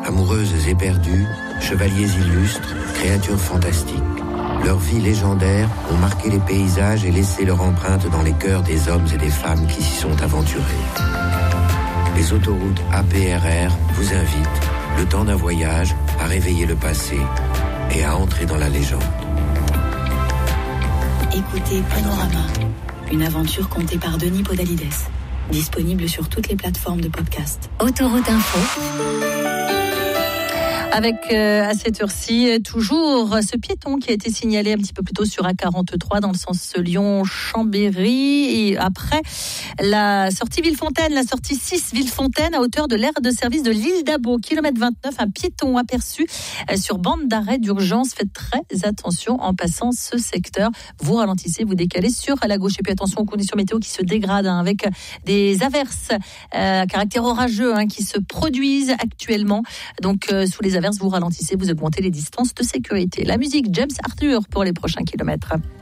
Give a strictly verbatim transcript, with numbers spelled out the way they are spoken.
Amoureuses éperdues, chevaliers illustres, créatures fantastiques. Leurs vies légendaires ont marqué les paysages et laissé leur empreinte dans les cœurs des hommes et des femmes qui s'y sont aventurés. Les autoroutes A P R R vous invitent, le temps d'un voyage, à réveiller le passé et à entrer dans la légende. Écoutez Panorama, une aventure contée par Denis Podalides. Disponible sur toutes les plateformes de podcast. Autoroute Info. Avec euh, à cette heure-ci, toujours ce piéton qui a été signalé un petit peu plus tôt sur A quarante-trois dans le sens Lyon-Chambéry. Et après la sortie Villefontaine, la sortie six Villefontaine à hauteur de l'aire de service de l'île d'Abo, kilomètre vingt-neuf, un piéton aperçu euh, sur bande d'arrêt d'urgence. Faites très attention en passant ce secteur. Vous ralentissez, vous décalez sur la gauche. Et puis attention aux conditions météo qui se dégradent hein, avec des averses euh, à caractère orageux hein, qui se produisent actuellement. Donc euh, sous les averses, vous ralentissez, vous augmentez les distances de sécurité. La musique, James Arthur pour les prochains kilomètres.